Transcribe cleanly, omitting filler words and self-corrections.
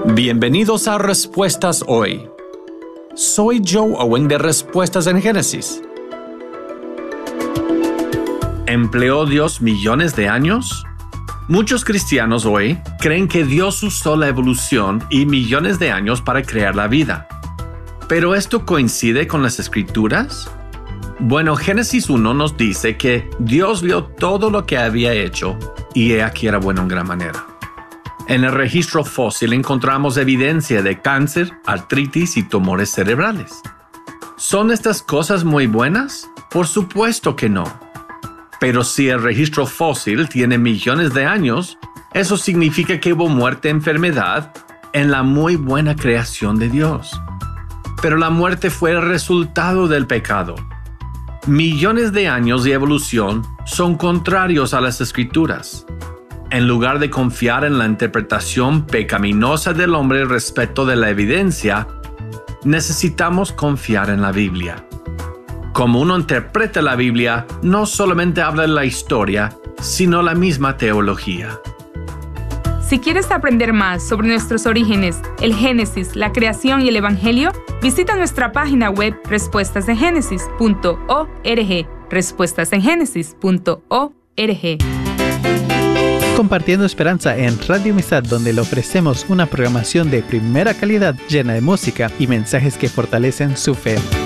Bienvenidos a Respuestas Hoy. Soy Joe Owen de Respuestas en Génesis. ¿Empleó Dios millones de años? Muchos cristianos hoy creen que Dios usó la evolución y millones de años para crear la vida. ¿Pero esto coincide con las Escrituras? Bueno, Génesis 1 nos dice que Dios vio todo lo que había hecho y he aquí era bueno en gran manera. En el registro fósil encontramos evidencia de cáncer, artritis y tumores cerebrales. ¿Son estas cosas muy buenas? Por supuesto que no. Pero si el registro fósil tiene millones de años, eso significa que hubo muerte y enfermedad en la muy buena creación de Dios. Pero la muerte fue el resultado del pecado. Millones de años de evolución son contrarios a las Escrituras. En lugar de confiar en la interpretación pecaminosa del hombre respecto de la evidencia, necesitamos confiar en la Biblia. Como uno interpreta la Biblia, no solamente habla de la historia, sino la misma teología. Si quieres aprender más sobre nuestros orígenes, el Génesis, la creación y el Evangelio, visita nuestra página web respuestasengenesis.org. respuestasengenesis.org. Compartiendo Esperanza en Radio Amistad, donde le ofrecemos una programación de primera calidad llena de música y mensajes que fortalecen su fe.